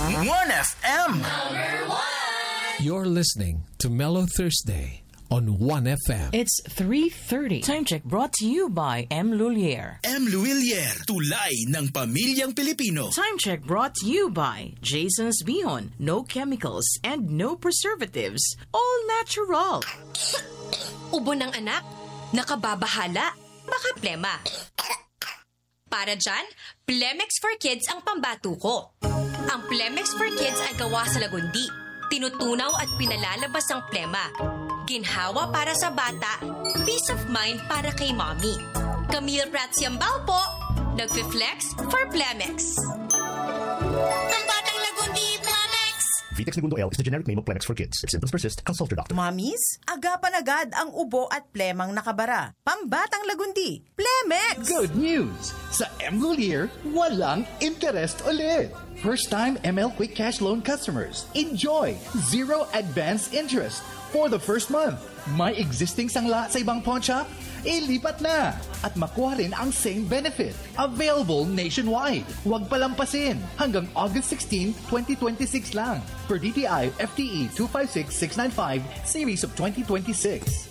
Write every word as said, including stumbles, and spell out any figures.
one F M. You're listening to Mellow Thursday on one F M. It's three thirty. Time check brought to you by M. Lulier. M. Luilier, tulay ng pamilyang Pilipino. Time check brought to you by Jason's Bihon. No chemicals and no preservatives. All natural. Ubo ng anak, nakababahala, baka plema. Para dyan, Plemex for Kids ang pambato ko. Ang Plemex for Kids ay gawa sa lagundi. Tinutunaw at pinalalabas ang plema. Ginhawa para sa bata, peace of mind para kay mommy. Camille Prats Yambao po, nagfi-flex for Plemex. Ang batang lagundi, Plemex! Vitex Segundo L is the generic name of Plemex for kids. If symptoms persist, consult your doctor. Mommies, agapan agad ang ubo at plemang nakabara. Pambatang lagundi, Plemex! Good news! Sa M. Lulier, walang interest ulit. First-time M L Quick Cash Loan customers, enjoy zero advance interest for the first month. May existing sangla sa ibang pawn shop? Ilipat na! At makuha rin ang same benefit. Available nationwide. Huwag palampasin. Hanggang August sixteenth, twenty twenty-six lang. Per D T I F T E two five six six nine five Series of twenty twenty-six.